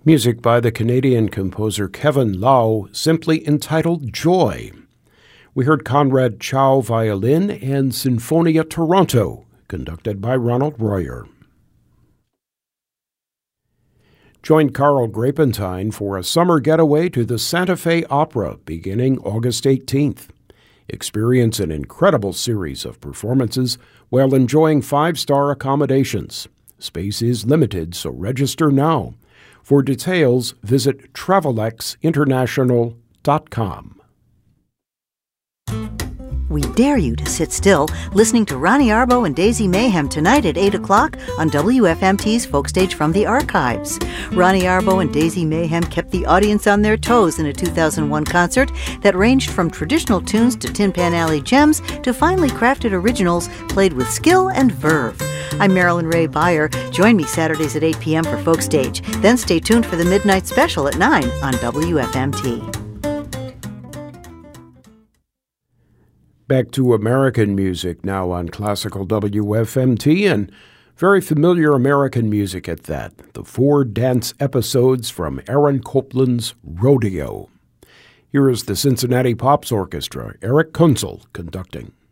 Music by the Canadian composer Kevin Lau, simply entitled Joy. We heard Conrad Chow violin and Sinfonia Toronto, conducted by Ronald Royer. Join Carl Grapentine for a summer getaway to the Santa Fe Opera beginning August 18th. Experience an incredible series of performances while enjoying 5-star accommodations. Space is limited, so register now. For details, visit travelexinternational.com. We dare you to sit still, listening to Ronnie Arbo and Daisy Mayhem tonight at 8 o'clock on WFMT's Folkstage from the Archives. Ronnie Arbo and Daisy Mayhem kept the audience on their toes in a 2001 concert that ranged from traditional tunes to Tin Pan Alley gems to finely crafted originals played with skill and verve. I'm Marilyn Ray Beyer. Join me Saturdays at 8 p.m. for Folkstage. Then stay tuned for the Midnight Special at 9 on WFMT. Back to American music now on Classical WFMT, and very familiar American music at that. The 4 dance episodes from Aaron Copland's Rodeo. Here is the Cincinnati Pops Orchestra, Eric Kunzel conducting.